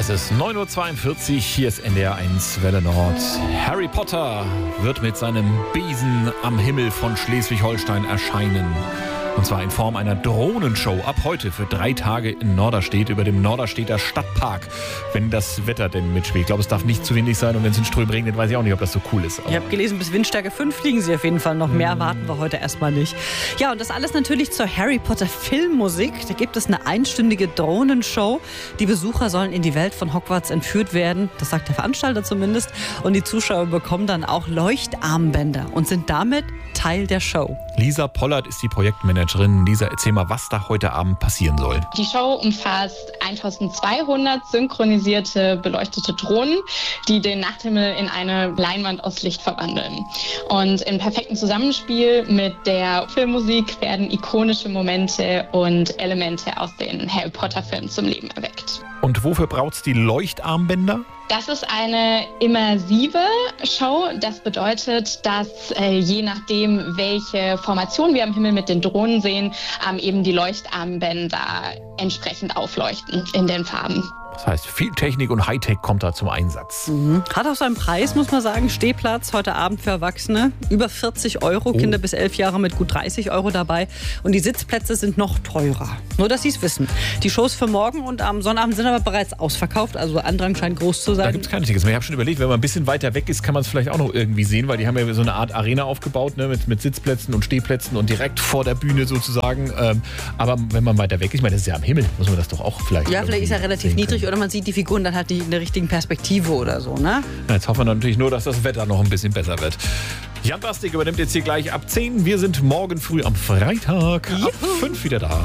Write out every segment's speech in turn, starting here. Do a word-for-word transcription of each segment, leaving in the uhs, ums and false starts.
Es ist neun Uhr zweiundvierzig, hier ist N D R eins Welle Nord. Harry Potter wird mit seinem Besen am Himmel von Schleswig-Holstein erscheinen. Und zwar in Form einer Drohnenshow ab heute für drei Tage in Norderstedt über dem Norderstedter Stadtpark, wenn das Wetter denn mitspielt. Ich glaube, es darf nicht zu windig sein und wenn es in Strömen regnet, weiß ich auch nicht, ob das so cool ist. Aber ich habe gelesen, bis Windstärke fünf fliegen sie auf jeden Fall noch. Mehr warten wir heute erstmal nicht. Ja, und das alles natürlich zur Harry Potter Filmmusik. Da gibt es eine einstündige Drohnenshow. Die Besucher sollen in die Welt von Hogwarts entführt werden. Das sagt der Veranstalter zumindest. Und die Zuschauer bekommen dann auch Leuchtarmbänder und sind damit Teil der Show. Lisa Pollard ist die Projektmanagerin. Lisa, erzähl mal, was da heute Abend passieren soll. Die Show umfasst eintausendzweihundert synchronisierte, beleuchtete Drohnen, die den Nachthimmel in eine Leinwand aus Licht verwandeln. Und im perfekten Zusammenspiel mit der Filmmusik werden ikonische Momente und Elemente aus den Harry Potter-Filmen zum Leben erweckt. Und wofür braucht's die Leuchtarmbänder? Das ist eine immersive Show. Das bedeutet, dass äh, je nachdem, welche Formation wir am Himmel mit den Drohnen sehen, ähm, eben die Leuchtarmbänder entsprechend aufleuchten in den Farben. Das heißt, viel Technik und Hightech kommt da zum Einsatz. Mhm. Hat auch seinen Preis, muss man sagen. Stehplatz heute Abend für Erwachsene. Über vierzig Euro. Oh. Kinder bis elf Jahre mit gut dreißig Euro dabei. Und die Sitzplätze sind noch teurer. Nur, dass Sie es wissen. Die Shows für morgen und am Sonnabend sind aber bereits ausverkauft. Also Andrang scheint groß zu sein. Da gibt es kein Tickets mehr. Ich habe schon überlegt, wenn man ein bisschen weiter weg ist, kann man es vielleicht auch noch irgendwie sehen, weil die haben ja so eine Art Arena aufgebaut, ne, mit, mit Sitzplätzen und Stehplätzen und direkt vor der Bühne sozusagen. Ähm, aber wenn man weiter weg ist, ich meine, das ist ja am Himmel, muss man das doch auch vielleicht Ja, vielleicht ist er relativ niedrig oder man sieht die Figuren dann halt nicht in der richtigen Perspektive oder so, ne? Jetzt hoffen wir natürlich nur, dass das Wetter noch ein bisschen besser wird. Jan Bastik übernimmt jetzt hier gleich ab zehn. Wir sind morgen früh am Freitag Juhu. ab fünf wieder da.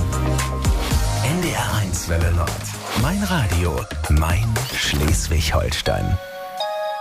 N D R eins Welle Nord. Mein Radio, mein Schleswig-Holstein.